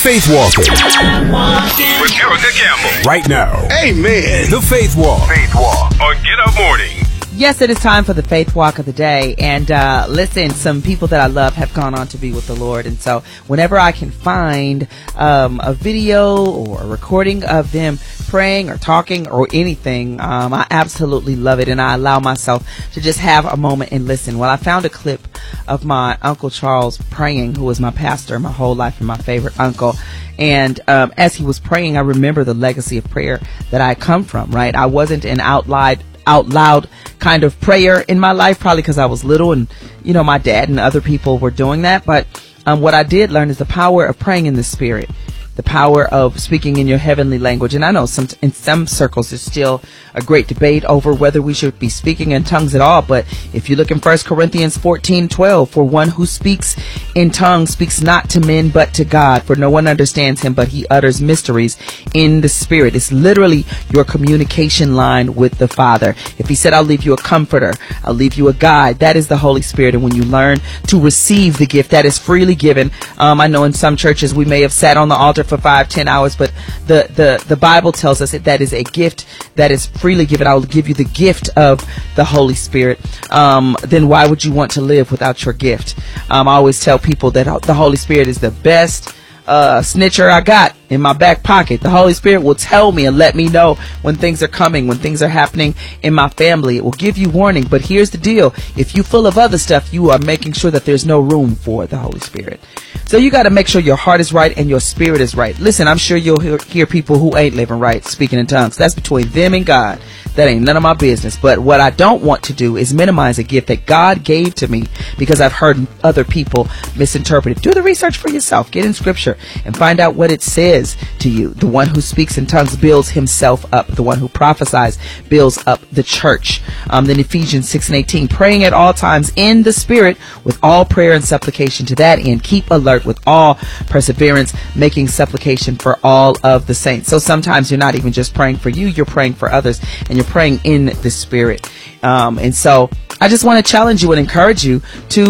Faith Walking with Erica Campbell. Right now. Amen. The Faith Walk. Faith Walk on Get Up Morning. Yes, it is time for the Faith Walk of the day. And listen, some people that I love have gone on to be with the Lord. And so whenever I can find a video or a recording of them praying or talking or anything, I absolutely love it. And I allow myself to just have a moment and listen. Well, I found a clip of my Uncle Charles praying, who was my pastor my whole life and my favorite uncle. And as he was praying, I remember the legacy of prayer that I come from, right? I wasn't an out loud kind of prayer in my life, probably because I was little and, you know, my dad and other people were doing that. But what I did learn is the power of praying in the Spirit, the power of speaking in your heavenly language. And I know in some circles there's still a great debate over whether we should be speaking in tongues at all. But if you look in 1 Corinthians 14:12, for one who speaks in tongues speaks not to men but to God, for no one understands him, but he utters mysteries in the Spirit. It's literally your communication line with the Father. If he said, I'll leave you a comforter, I'll leave you a guide, that is the Holy Spirit. And when you learn to receive the gift that is freely given, I know in some churches we may have sat on the altar for 5-10 hours, but the Bible tells us that is a gift that is freely given. I will give you the gift of the Holy Spirit. Then why would you want to live without your gift? I always tell people that the Holy Spirit is the best snitcher I got in my back pocket. The Holy Spirit will tell me and let me know when things are coming, when things are happening in my family. It will give you warning. But here's the deal. If you're full of other stuff, you are making sure that there's no room for the Holy Spirit. So you got to make sure your heart is right and your spirit is right. Listen, I'm sure you'll hear people who ain't living right speaking in tongues. That's between them and God. That ain't none of my business. But what I don't want to do is minimize a gift that God gave to me because I've heard other people misinterpret it. Do the research for yourself. Get in scripture and find out what it says to you. The one who speaks in tongues builds himself up. The one who prophesies builds up the church. Then Ephesians 6:18, praying at all times in the Spirit with all prayer and supplication. To that end, keep alert with all perseverance, making supplication for all of the saints. So sometimes you're not even just praying for you, you're praying for others, and you're praying in the Spirit. And so I just want to challenge you and encourage you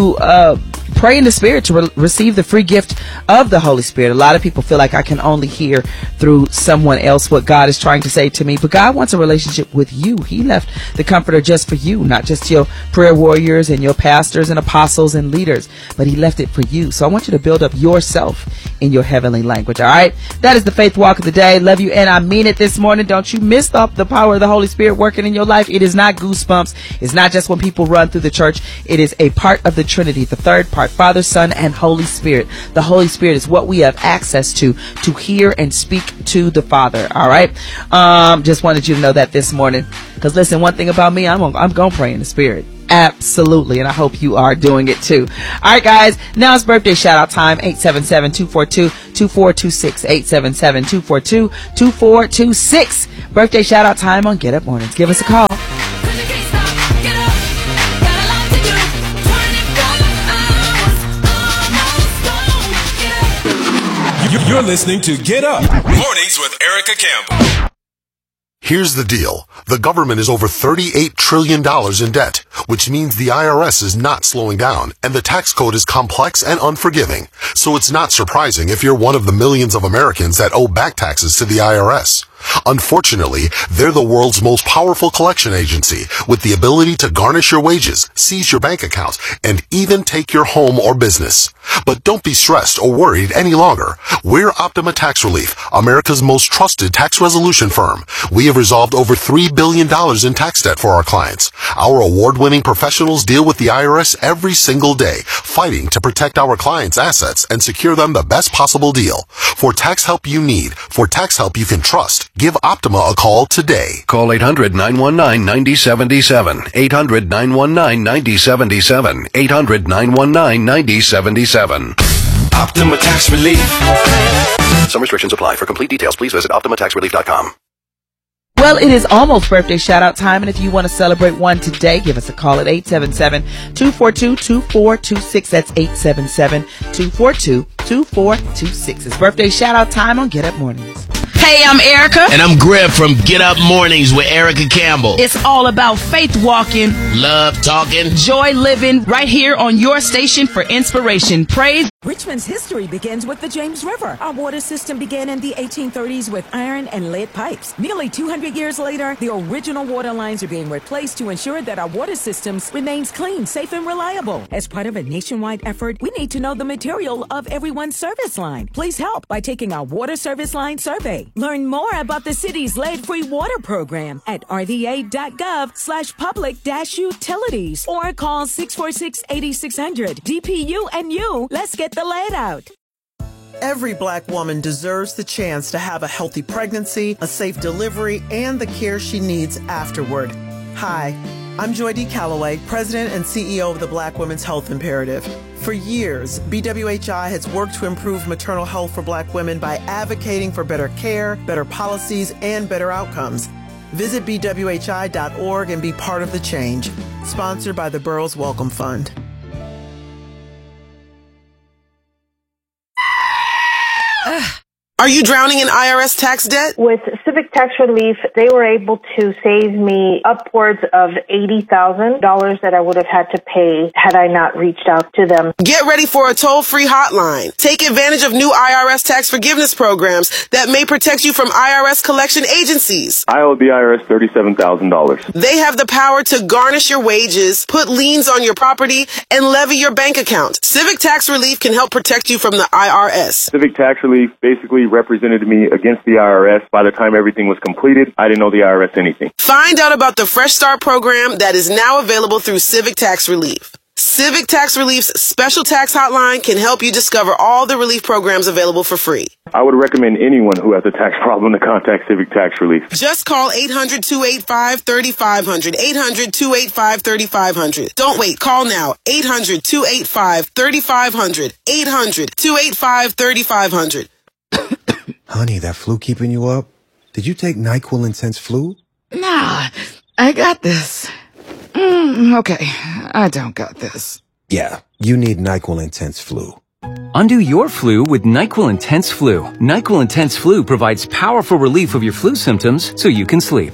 to pray in the Spirit to receive the free gift of the Holy Spirit. A lot of people feel like I can only hear through someone else what God is trying to say to me, but God wants a relationship with you. He left the Comforter just for you, not just your prayer warriors and your pastors and apostles and leaders, but he left it for you. So I want you to build up yourself in your heavenly language. All right. That is the Faith Walk of the day. Love you. And I mean it this morning. Don't you miss the power of the Holy Spirit working in your life. It is not goosebumps. It's not just when people run through the church. It is a part of the Trinity, the third part, Father, Son, and Holy Spirit. The Holy Spirit is what we have access to hear and speak to the Father. All right. Just wanted you to know that this morning. Because listen, one thing about me, I'm going to pray in the Spirit. Absolutely. And I hope you are doing it too. All right, guys. Now it's birthday shout out time. 877-242-2426. 877-242-2426. Birthday shout out time on Get Up Mornings. Give us a call. You're listening to Get Up Mornings with Erica Campbell. Here's the deal. The government is over $38 trillion in debt, which means the IRS is not slowing down, and the tax code is complex and unforgiving. So it's not surprising if you're one of the millions of Americans that owe back taxes to the IRS. Unfortunately, they're the world's most powerful collection agency with the ability to garnish your wages, seize your bank accounts, and even take your home or business. But don't be stressed or worried any longer. We're Optima Tax Relief, America's most trusted tax resolution firm. We have resolved over $3 billion in tax debt for our clients. Our award-winning professionals deal with the IRS every single day, fighting to protect our clients' assets and secure them the best possible deal. For tax help you need, for tax help you can trust, give Optima a call today. Call 800-919-9077. 800-919-9077. 800-919-9077. Optima Tax Relief. Some restrictions apply. For complete details, please visit OptimaTaxRelief.com. Well, it is almost birthday shout out time. And if you want to celebrate one today, give us a call at 877-242-2426. That's 877-242-2426. It's birthday shout out time on Get Up Mornings. Hey, I'm Erica. And I'm Greg from Get Up Mornings with Erica Campbell. It's all about faith walking, love talking, joy living, right here on your station for inspiration, praise, Richmond's history begins with the James River. Our water system began in the 1830s with iron and lead pipes. Nearly 200 years later, the original water lines are being replaced to ensure that our water systems remains clean, safe, and reliable. As part of a nationwide effort, we need to know the material of everyone's service line. Please help by taking our water service line survey. Learn more about the city's lead-free water program at rva.gov/public-utilities or call 646-8600. DPU and you, let's get the lead out. Every Black woman deserves the chance to have a healthy pregnancy, a safe delivery, and the care she needs afterward. Hi, I'm Joy D. Calloway, President and CEO of the Black Women's Health Imperative. For years, BWHI has worked to improve maternal health for Black women by advocating for better care, better policies, and better outcomes. Visit bwhi.org and be part of the change. Sponsored by the Burroughs Welcome Fund. Are you drowning in IRS tax debt? With Civic Tax Relief, they were able to save me upwards of $80,000 that I would have had to pay had I not reached out to them. Get ready for a toll-free hotline. Take advantage of new IRS tax forgiveness programs that may protect you from IRS collection agencies. I owe the IRS $37,000. They have the power to garnish your wages, put liens on your property, and levy your bank account. Civic Tax Relief can help protect you from the IRS. Civic Tax Relief basically represented me against the IRS. By the time everything was completed, I didn't owe the IRS anything. Find out about the Fresh Start program that is now available through Civic Tax Relief. Civic Tax Relief's special tax hotline can help you discover all the relief programs available for free. I would recommend anyone who has a tax problem to contact Civic Tax Relief. Just call 800-285-3500, 800-285-3500. Don't wait, call now, 800-285-3500, 800-285-3500. Honey, that flu keeping you up? Did you take NyQuil Intense Flu? Nah, I got this. Okay, I don't got this. Yeah, you need NyQuil Intense Flu. Undo your flu with NyQuil Intense Flu. NyQuil Intense Flu provides powerful relief of your flu symptoms so you can sleep.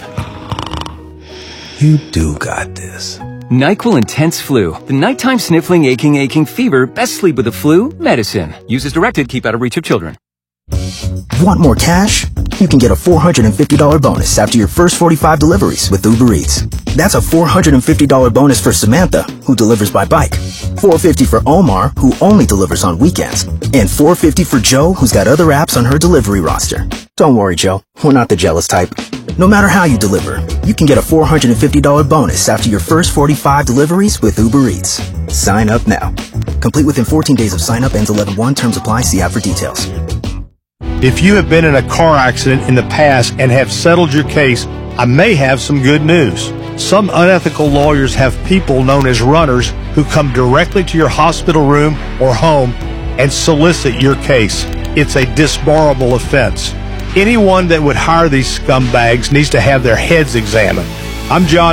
You do got this. NyQuil Intense Flu. The nighttime sniffling, aching fever. Best sleep with the flu medicine. Use as directed. Keep out of reach of children. Want more cash? You can get a $450 bonus after your first 45 deliveries with Uber Eats. That's a $450 bonus for Samantha, who delivers by bike. $450 for Omar, who only delivers on weekends. And $450 for Joe, who's got other apps on her delivery roster. Don't worry, Joe. We're not the jealous type. No matter how you deliver, you can get a $450 bonus after your first 45 deliveries with Uber Eats. Sign up now. Complete within 14 days of sign up. Ends 11/1. Terms apply. See app for details. If you have been in a car accident in the past and have settled your case, I may have some good news. Some unethical lawyers have people known as runners who come directly to your hospital room or home and solicit your case. It's a disbarable offense. Anyone that would hire these scumbags needs to have their heads examined. I'm John